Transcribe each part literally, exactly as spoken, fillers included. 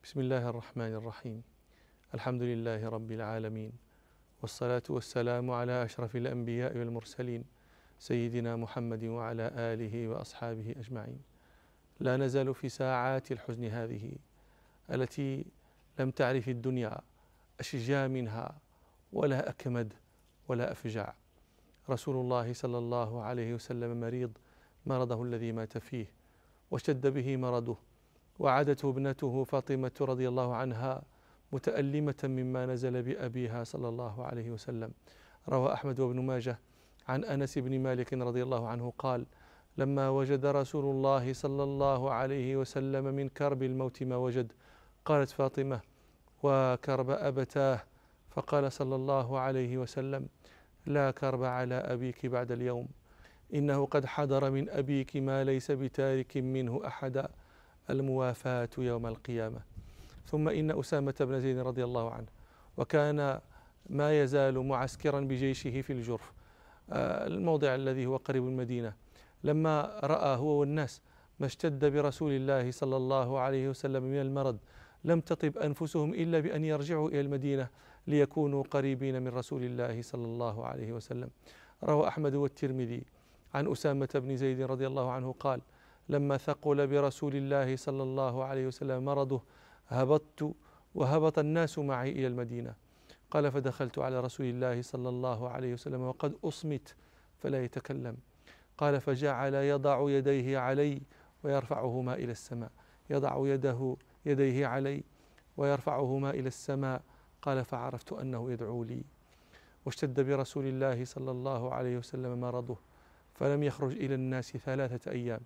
بسم الله الرحمن الرحيم. الحمد لله رب العالمين، والصلاة والسلام على أشرف الأنبياء والمرسلين سيدنا محمد وعلى آله وأصحابه أجمعين. لا نزال في ساعات الحزن هذه التي لم تعرف الدنيا أشجى منها ولا أكمد ولا أفجع. رسول الله صلى الله عليه وسلم مريض مرضه الذي مات فيه واشتد به مرضه، وعادته ابنته فاطمة رضي الله عنها متألمة مما نزل بأبيها صلى الله عليه وسلم. روى أحمد وابن ماجه عن أنس بن مالك رضي الله عنه قال: لما وجد رسول الله صلى الله عليه وسلم من كرب الموت ما وجد، قالت فاطمة: وكرب أبتاه. فقال صلى الله عليه وسلم: لا كرب على أبيك بعد اليوم، إنه قد حضر من أبيك ما ليس بتارك منه أحدا، الموافاة يوم القيامة. ثم إن أسامة بن زيد رضي الله عنه، وكان ما يزال معسكرا بجيشه في الجرف، الموضع الذي هو قريب المدينة، لما رأى هو والناس ما اشتد برسول الله صلى الله عليه وسلم من المرض، لم تطب أنفسهم إلا بأن يرجعوا إلى المدينة ليكونوا قريبين من رسول الله صلى الله عليه وسلم. روى أحمد والترمذي عن أسامة بن زيد رضي الله عنه قال: لما ثقل برسول الله صلى الله عليه وسلم مرضه هبطت وهبط الناس معي إلى المدينة. قال: فدخلت على رسول الله صلى الله عليه وسلم وقد أصمت فلا يتكلم. قال: فجعل يضع يديه علي ويرفعهما إلى السماء، يضع يده يديه علي ويرفعهما إلى السماء. قال: فعرفت أنه يدعو لي. واشتد برسول الله صلى الله عليه وسلم مرضه، فلم يخرج إلى الناس ثلاثة أيام،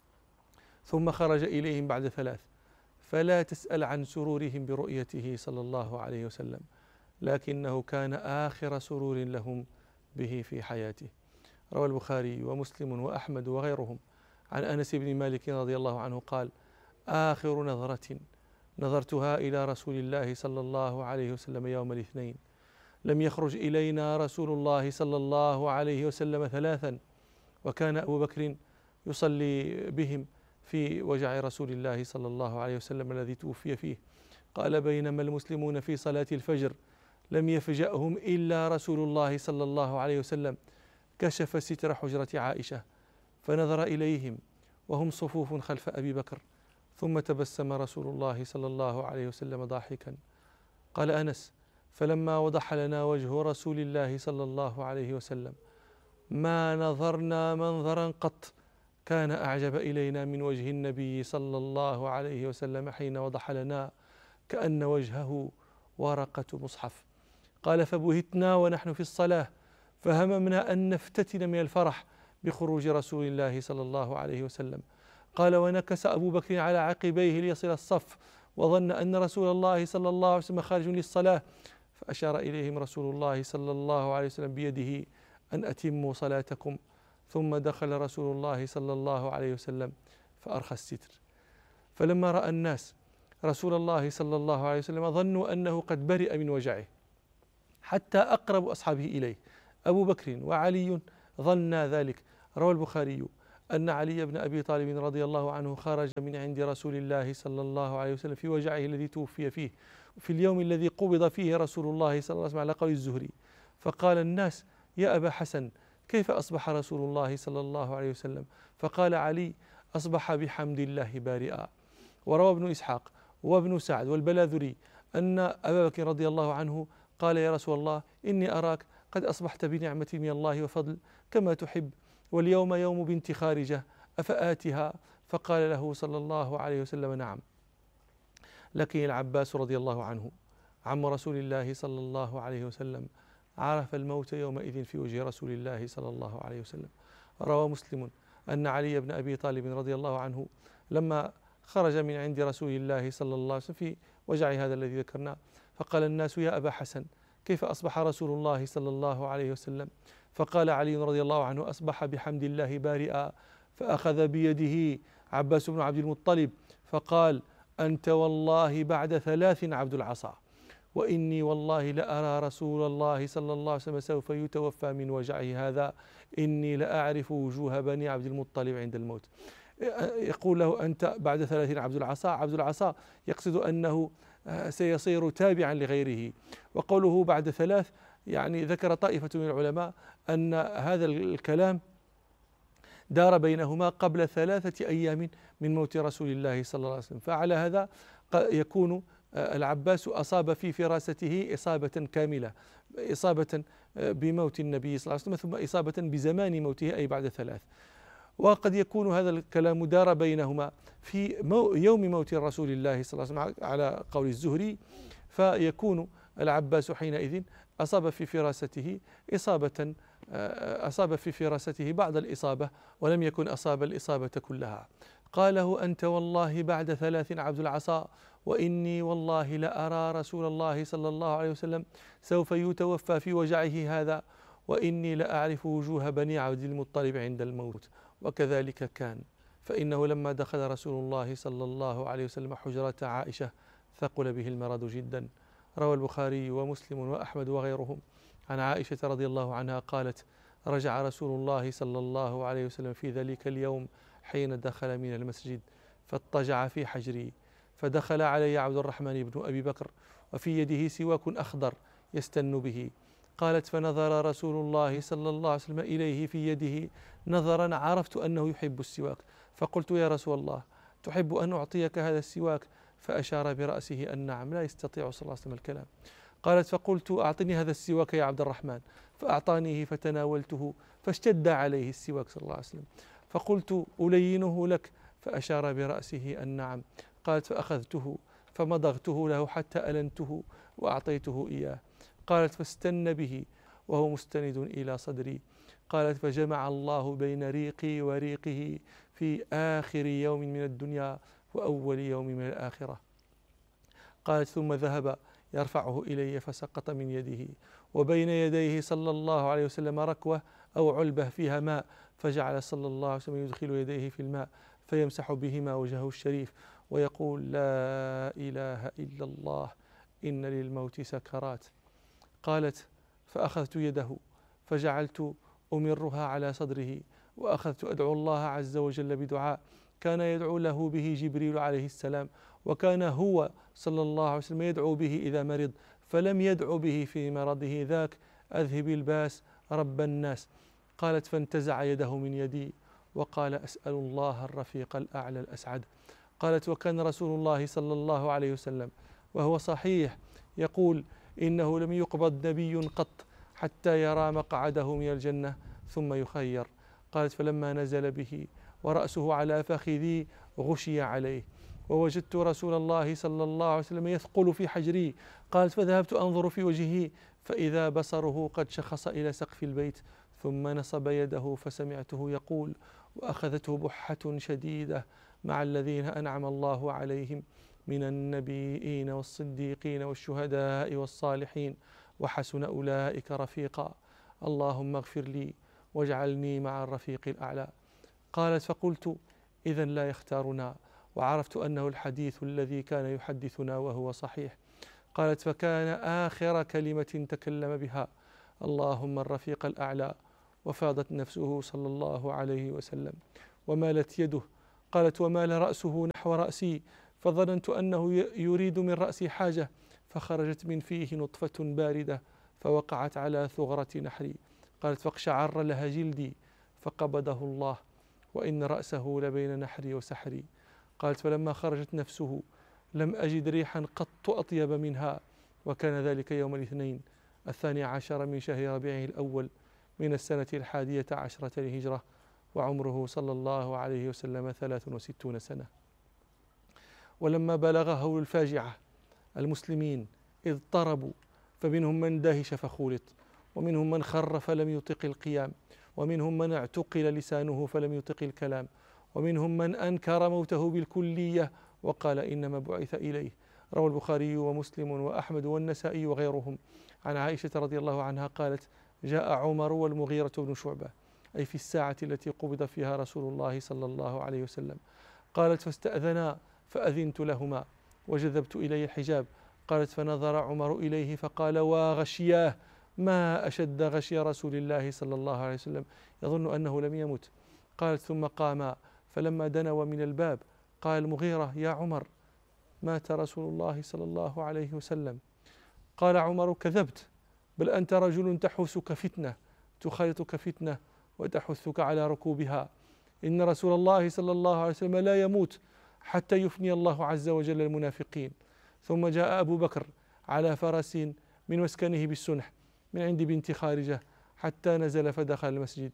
ثم خرج إليهم بعد ثلاث، فلا تسأل عن سرورهم برؤيته صلى الله عليه وسلم، لكنه كان آخر سرور لهم به في حياته. روى البخاري ومسلم وأحمد وغيرهم عن أنس بن مالك رضي الله عنه قال: آخر نظرة نظرتها إلى رسول الله صلى الله عليه وسلم يوم الاثنين، لم يخرج إلينا رسول الله صلى الله عليه وسلم ثلاثا، وكان أبو بكر يصلي بهم في وجع رسول الله صلى الله عليه وسلم الذي توفي فيه. قال: بينما المسلمون في صلاة الفجر لم يفجأهم إلا رسول الله صلى الله عليه وسلم كشف ستر حجرة عائشة فنظر إليهم وهم صفوف خلف أبي بكر، ثم تبسم رسول الله صلى الله عليه وسلم ضاحكا. قال أنس: فلما وضح لنا وجه رسول الله صلى الله عليه وسلم ما نظرنا منظرا قط كان أعجب إلينا من وجه النبي صلى الله عليه وسلم حين وضح لنا كأن وجهه ورقة مصحف. قال: فبهتنا ونحن في الصلاة، فهممنا أن نفتتن من الفرح بخروج رسول الله صلى الله عليه وسلم. قال: ونكس أبو بكر على عقبيه ليصل الصف، وظن أن رسول الله صلى الله عليه وسلم خارج للصلاة، فأشار إليهم رسول الله صلى الله عليه وسلم بيده أن أتموا صلاتكم، ثم دخل رسول الله صلى الله عليه وسلم فأرخى الستر. فلما رأى الناس رسول الله صلى الله عليه وسلم ظنوا أنه قد برئ من وجعه، حتى أقرب أصحابه إليه أبو بكر وعلي ظنا ذلك. روى البخاري أن علي بن أبي طالب رضي الله عنه خرج من عند رسول الله صلى الله عليه وسلم في وجعه الذي توفي فيه في اليوم الذي قبض فيه رسول الله صلى الله عليه وسلم على قول الزهري، فقال الناس: يا أبا حسن، كيف أصبح رسول الله صلى الله عليه وسلم؟ فقال علي: أصبح بحمد الله بارئا. وروى ابن إسحاق وابن سعد والبلاذري أن أبا بكر رضي الله عنه قال: يا رسول الله، إني أراك قد أصبحت بنعمة من الله وفضل كما تحب، واليوم يوم بنت خارجة، أفآتها؟ فقال له صلى الله عليه وسلم: نعم. لكن العباس رضي الله عنه عم رسول الله صلى الله عليه وسلم عرف الموت يومئذ في وجه رسول الله صلى الله عليه وسلم. روى مسلم أن علي بن أبي طالب رضي الله عنه لما خرج من عند رسول الله صلى الله عليه وسلم في وجع هذا الذي ذكرناه، فقال الناس: يا أبا حسن، كيف أصبح رسول الله صلى الله عليه وسلم؟ فقال علي رضي الله عنه: أصبح بحمد الله بارئا. فأخذ بيده عباس بن عبد المطلب فقال: أنت والله بعد ثلاث عبد العصا، وإني والله لأرى رسول الله صلى الله عليه وسلم سوف يتوفى من وجعه هذا، إني لأعرف وجوه بني عبد المطلب عند الموت. يقول له أنت بعد ثلاثين عبد العصا. عبد العصا يقصد أنه سيصير تابعا لغيره. وقوله بعد ثلاث يعني ذكر طائفة من العلماء أن هذا الكلام دار بينهما قبل ثلاثة أيام من موت رسول الله صلى الله عليه وسلم. فعلى هذا يكون العباس أصاب في فراسته إصابة كاملة، إصابة بموت النبي صلى الله عليه وسلم، ثم إصابة بزمان موته أي بعد ثلاث. وقد يكون هذا الكلام دار بينهما في يوم موت رسول الله صلى الله عليه وسلم على قول الزهري، فيكون العباس حينئذ أصاب في فراسته إصابة أصاب في فراسته بعض الإصابة ولم يكن أصاب الإصابة كلها. قاله أنت والله بعد ثلاث عبد العصا، وإني والله لأرى رسول الله صلى الله عليه وسلم سوف يتوفى في وجعه هذا، وإني لأعرف وجوه بني عبد المطلب عند الموت. وكذلك كان، فإنه لما دخل رسول الله صلى الله عليه وسلم حجرة عائشة ثقل به المرض جدا. روى البخاري ومسلم وأحمد وغيرهم عن عائشة رضي الله عنها قالت: رجع رسول الله صلى الله عليه وسلم في ذلك اليوم حين دخل من المسجد فاضطجع في حجري، فدخل علي عبد الرحمن بن أبي بكر وفي يده سواك أخضر يستن به. قالت: فنظر رسول الله صلى الله عليه وسلم إليه في يده نظرا عرفت أنه يحب السواك، فقلت: يا رسول الله تحب أن أعطيك هذا السواك؟ فأشار برأسه أن نعم، لا يستطيع صلى الله عليه وسلم الكلام. قالت: فقلت: أعطني هذا السواك يا عبد الرحمن، فأعطانيه فتناولته فاشتد عليه السواك صلى الله عليه وسلم، فقلت: ألينه لك؟ فأشار برأسه أن نعم. قالت: فأخذته فمضغته له حتى ألنته وأعطيته إياه. قالت: فاستن به وهو مستند إلى صدري. قالت: فجمع الله بين ريقي وريقه في آخر يوم من الدنيا وأول يوم من الآخرة. قالت: ثم ذهب يرفعه إلي فسقط من يده، وبين يديه صلى الله عليه وسلم ركوة أو علبة فيها ماء، فجعل صلى الله عليه وسلم يدخل يديه في الماء فيمسح بهما وجهه الشريف ويقول: لا إله إلا الله إن للموت سكرات. قالت: فأخذت يده فجعلت أمرها على صدره، وأخذت أدعو الله عز وجل بدعاء كان يدعو له به جبريل عليه السلام، وكان هو صلى الله عليه وسلم يدعو به إذا مرض، فلم يدعو به في مرضه ذاك: أذهب الباس رب الناس. قالت: فانتزع يده من يدي وقال: أسأل الله الرفيق الأعلى الأسعد. قالت: وكان رسول الله صلى الله عليه وسلم وهو صحيح يقول: إنه لم يقبض نبي قط حتى يرى مقعده من الجنة ثم يخير. قالت: فلما نزل به ورأسه على فخذي غشي عليه، ووجدت رسول الله صلى الله عليه وسلم يثقل في حجري. قالت: فذهبت أنظر في وجهه فإذا بصره قد شخص إلى سقف البيت، ثم نصب يده فسمعته يقول: وأخذته بحة شديدة مع الذين أنعم الله عليهم من النبيين والصديقين والشهداء والصالحين وحسن أولئك رفيقا، اللهم اغفر لي واجعلني مع الرفيق الأعلى. قالت: فقلت: إذن لا يختارنا، وعرفت أنه الحديث الذي كان يحدثنا وهو صحيح. قالت: فكان آخر كلمة تكلم بها اللهم الرفيق الأعلى. وفاضت نفسه صلى الله عليه وسلم ومالت يده. قالت: ومال رأسه نحو رأسي، فظننت أنه يريد من رأسي حاجة، فخرجت من فيه نطفة باردة فوقعت على ثغرة نحري. قالت: فاقشعر لها جلدي فقبضه الله، وإن رأسه لبين نحري وسحري. قالت: فلما خرجت نفسه لم أجد ريحا قط أطيب منها، وكان ذلك يوم الاثنين الثاني عشر من شهر ربيع الأول من السنة الحادية عشرة للهجرة، وعمره صلى الله عليه وسلم ثلاث وستون سنة. ولما بلغ هول الفاجعة المسلمين اضطربوا، فمنهم من دهش فخولط، ومنهم من خر فلم يطق القيام، ومنهم من اعتقل لسانه فلم يطق الكلام، ومنهم من أنكر موته بالكلية وقال إنما بعث إليه. روى البخاري ومسلم وأحمد والنسائي وغيرهم عن عائشة رضي الله عنها قالت: جاء عمر والمغيرة بن شعبة، أي في الساعة التي قبض فيها رسول الله صلى الله عليه وسلم. قالت: فاستأذنا فأذنت لهما وجذبت إلي الحجاب. قالت: فنظر عمر إليه فقال: وغشياه، ما أشد غشي رسول الله صلى الله عليه وسلم، يظن أنه لم يمت. قالت: ثم قاما فلما دنوا من الباب قال المغيرة: يا عمر، مات رسول الله صلى الله عليه وسلم. قال عمر: كذبت، بل أنت رجل تحوسك فتنة، تخالطك فتنة وتحثك على ركوبها. إن رسول الله صلى الله عليه وسلم لا يموت حتى يفني الله عز وجل المنافقين. ثم جاء أبو بكر على فرس من مسكنه بالسنح من عند بنت خارجة حتى نزل فدخل المسجد،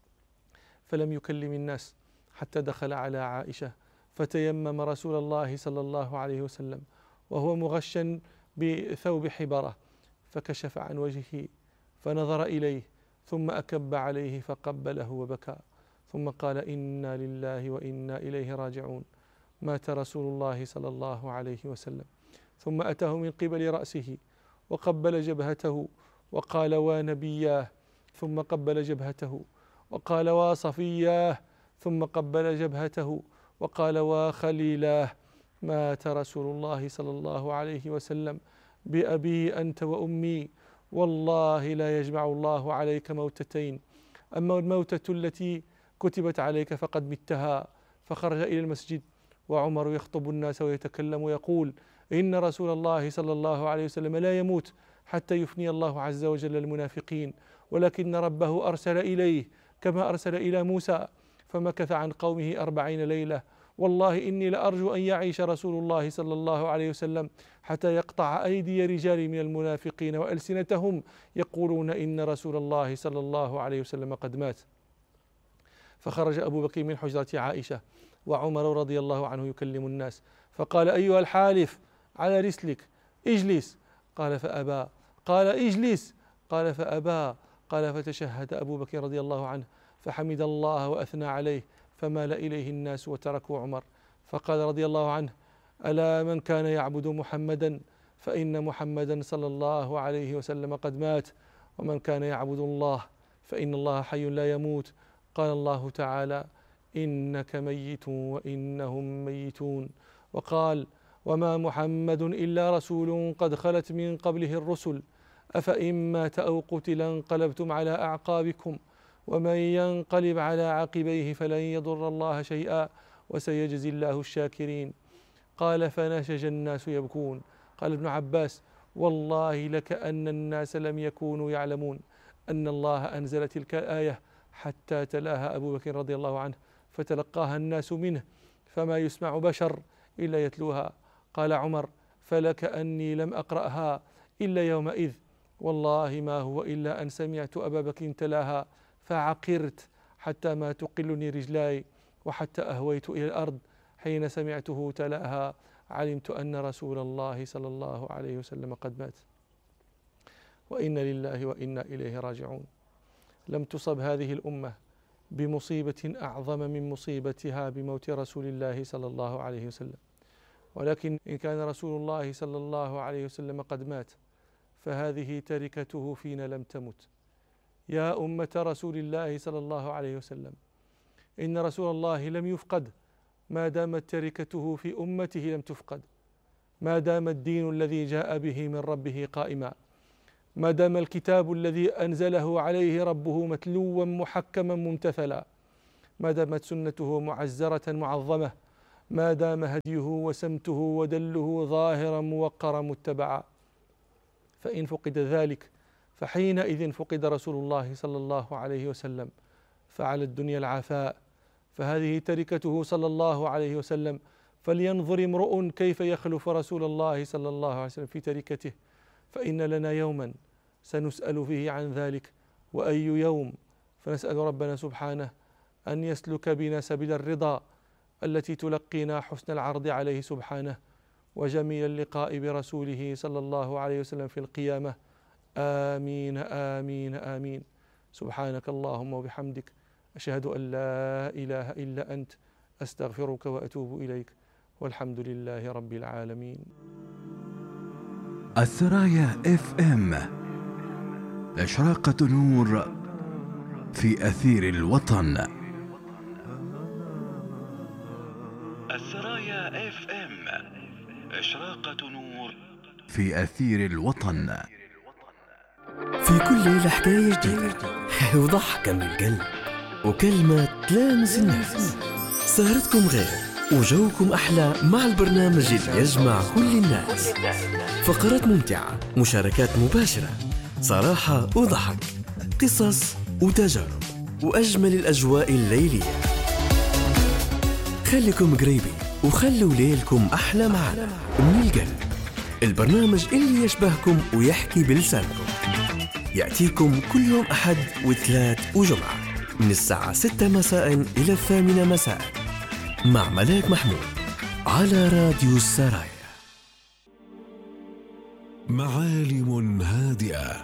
فلم يكلم الناس حتى دخل على عائشة، فتيمم رسول الله صلى الله عليه وسلم وهو مغشا بثوب حبرة، فكشف عن وجهه فنظر إليه، ثم أكب عليه فقبله وبكى، ثم قال: إنا لله وإنا إليه راجعون. مات رسول الله صلى الله عليه وسلم. ثم أتاه من قبل رأسه وقبل جبهته وقال: ونبياه، ثم قبل جبهته وقال: وصفياه، ثم قبل جبهته وقال: وخليلاه. مات رسول الله صلى الله عليه وسلم بأبي أنت وأمي، والله لا يجمع الله عليك موتتين، أما الموتة التي كتبت عليك فقد متها. فخرج إلى المسجد وعمر يخطب الناس ويتكلم ويقول: إن رسول الله صلى الله عليه وسلم لا يموت حتى يفني الله عز وجل المنافقين، ولكن ربه أرسل إليه كما أرسل إلى موسى، فمكث عن قومه أربعين ليلة. والله إني لأرجو أن يعيش رسول الله صلى الله عليه وسلم حتى يقطع أيدي رجال من المنافقين وألسنتهم يقولون إن رسول الله صلى الله عليه وسلم قد مات. فخرج أبو بكر من حجرة عائشة وعمر رضي الله عنه يكلم الناس، فقال: أيها الحالف، على رسلك، اجلس. قال فأبى. قال: اجلس. قال فأبى. قال فتشهد أبو بكر رضي الله عنه فحمد الله وأثنى عليه، فمال إليه الناس وتركوا عمر. فقال رضي الله عنه: ألا من كان يعبد محمدا فإن محمدا صلى الله عليه وسلم قد مات، ومن كان يعبد الله فإن الله حي لا يموت. قال الله تعالى: إنك ميت وإنهم ميتون. وقال: وما محمد إلا رسول قد خلت من قبله الرسل، أفإن مات أو قتل انقلبتم على أعقابكم، ومن ينقلب على عقبيه فلن يضر الله شيئا وسيجزي الله الشاكرين. قال: فنشج الناس يبكون. قال ابن عباس: والله لكأن الناس لم يكونوا يعلمون أن الله أنزل تلك الآية حتى تلاها أبو بكر رضي الله عنه، فتلقاها الناس منه، فما يسمع بشر إلا يتلوها. قال عمر: فلكأني لم أقرأها إلا يومئذ، والله ما هو إلا أن سمعت أبا بكر تلاها فعقرت حتى ما تقلني رجلاي، وحتى أهويت إلى الأرض حين سمعته تلاها، علمت أن رسول الله صلى الله عليه وسلم قد مات. وإنا لله وإنا إليه راجعون. لم تصب هذه الأمة بمصيبة أعظم من مصيبتها بموت رسول الله صلى الله عليه وسلم، ولكن إن كان رسول الله صلى الله عليه وسلم قد مات فهذه تركته فينا لم تمت. يا أمة رسول الله صلى الله عليه وسلم، إن رسول الله لم يفقد ما دامت تركته في أمته لم تفقد، ما دام الدين الذي جاء به من ربه قائما، ما دام الكتاب الذي أنزله عليه ربه متلوا محكما ممتثلا، ما دامت سنته معزرة معظمة، ما دام هديه وسمته ودله ظاهرا موقرا متبعا. فإن فقد ذلك فحينئذ فقد رسول الله صلى الله عليه وسلم، فعلى الدنيا العافاء، فهذه تركته صلى الله عليه وسلم، فلينظر امرؤ كيف يخلف رسول الله صلى الله عليه وسلم في تركته، فإن لنا يوما سنسأل فيه عن ذلك، وأي يوم؟ فنسأل ربنا سبحانه أن يسلك بنا سبيل الرضا التي تلقينا حسن العرض عليه سبحانه وجميل اللقاء برسوله صلى الله عليه وسلم في القيامة. آمين آمين آمين. سبحانك اللهم وبحمدك، أشهد أن لا إله إلا أنت، أستغفرك وأتوب إليك، والحمد لله رب العالمين. الثرايا اف ام، إشراقة نور في أثير الوطن. الثرايا اف ام، إشراقة نور في أثير الوطن. في كل ليلة حكاية جديدة وضحكة من القلب وكلمة تلامس النفس. سهرتكم غير وجوكم أحلى مع البرنامج اللي يجمع كل الناس. فقرات ممتعة، مشاركات مباشرة، صراحة وضحك، قصص وتجارب، وأجمل الأجواء الليلية. خليكم قريبين وخلوا ليلكم أحلى معنا من القلب. البرنامج اللي يشبهكم ويحكي بلسانكم يأتيكم كل يوم أحد وثلاث وجمعة من الساعة ستة مساء إلى الثامنة مساء مع ملاك محمود على راديو السرايا. معالم هادئة.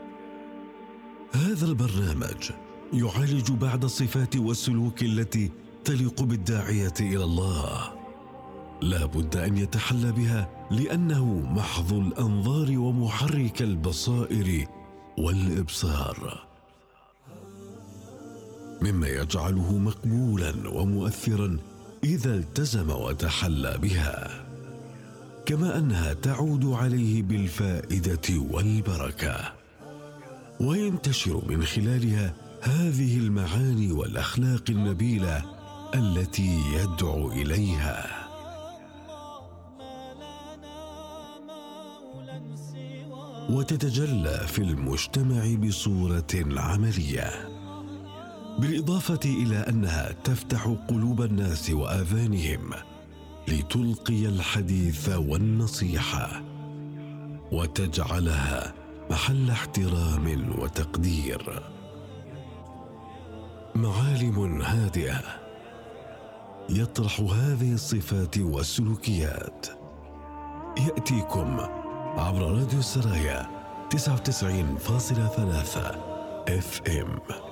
هذا البرنامج يعالج بعض الصفات والسلوك التي تليق بالداعية إلى الله، لا بد أن يتحلى بها لأنه محض الأنظار ومحرك البصائر والإبصار، مما يجعله مقبولا ومؤثرا إذا التزم وتحلى بها، كما أنها تعود عليه بالفائدة والبركة، وينتشر من خلالها هذه المعاني والأخلاق النبيلة التي يدعو إليها. وتتجلى في المجتمع بصورة عملية، بالإضافة إلى أنها تفتح قلوب الناس وآذانهم لتلقي الحديث والنصيحة، وتجعلها محل احترام وتقدير. معالم هادئة يطرح هذه الصفات والسلوكيات. يأتيكم عبر راديو السرايا تسعة وتسعين فاصلة ثلاثة إف إم.